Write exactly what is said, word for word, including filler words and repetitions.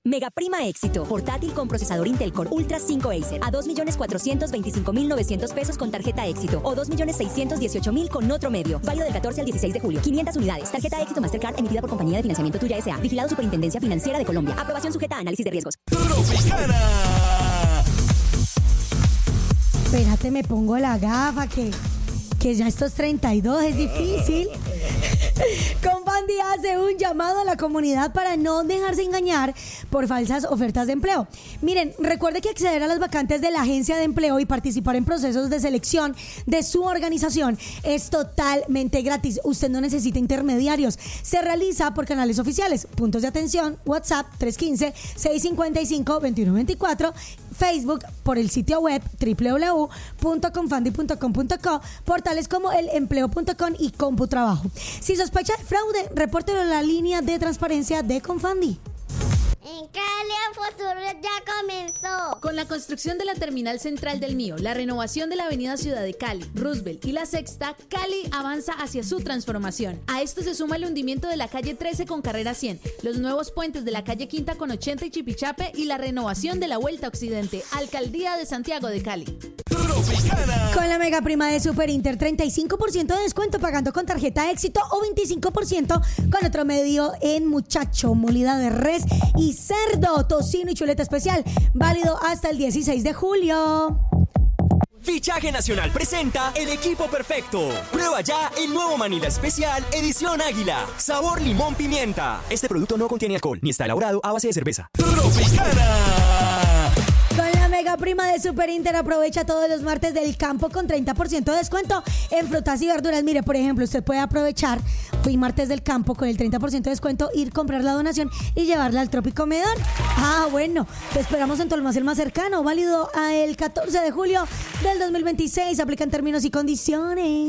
Mega Prima Éxito. Portátil con procesador Intel Core Ultra cinco Acer a dos millones cuatrocientos veinticinco mil novecientos pesos con tarjeta Éxito o dos millones seiscientos dieciocho mil con otro medio. Válido del catorce al dieciséis de julio. quinientas unidades. Tarjeta Éxito Mastercard emitida por Compañía de Financiamiento Tuya S A. Vigilado Superintendencia Financiera de Colombia. Aprobación sujeta a análisis de riesgos. Tropicana. Espérate, me pongo la gafa que, que ya estos treinta y dos es difícil. Confandi hace un llamado a la comunidad para no dejarse engañar por falsas ofertas de empleo. Miren, recuerde que acceder a las vacantes de la agencia de empleo y participar en procesos de selección de su organización es totalmente gratis. Usted no necesita intermediarios. Se realiza por canales oficiales, puntos de atención, WhatsApp tres uno cinco, seis cinco cinco, dos uno dos cuatro, Facebook, por el sitio web doble u doble u doble u punto confandi punto com punto co, portales como el empleo punto com y CompuTrabajo. Si sospecha de fraude, repórtelo en la línea de transparencia de Confandi. En Cali el futuro ya comenzó. Con la construcción de la terminal central del Mío, la renovación de la avenida Ciudad de Cali, Roosevelt y la Sexta, Cali avanza hacia su transformación. A esto se suma el hundimiento de la calle trece con carrera cien, los nuevos puentes de la calle Quinta con ochenta y Chipichape y la renovación de la Vuelta Occidente. Alcaldía de Santiago de Cali. Tropicana. Con la mega prima de Super Inter, treinta y cinco por ciento de descuento pagando con tarjeta Éxito o veinticinco por ciento con otro medio en muchacho, molida de res y cerdo, tocino y chuleta especial. Válido hasta el dieciséis de julio. Fichaje Nacional presenta El Equipo Perfecto. Prueba ya el nuevo Manila Especial Edición Águila. Sabor limón pimienta. Este producto no contiene alcohol ni está elaborado a base de cerveza. Tropicana. Con la mega prima de Super Inter, aprovecha todos los martes del campo con treinta por ciento de descuento en frutas y verduras. Mire, por ejemplo, usted puede aprovechar hoy martes del campo con el treinta por ciento de descuento, ir, comprar la donación y llevarla al Trópico Comedor. Ah, bueno, te esperamos en tu almacén más cercano, válido el catorce de julio del dos mil veintiséis. Aplican términos y condiciones.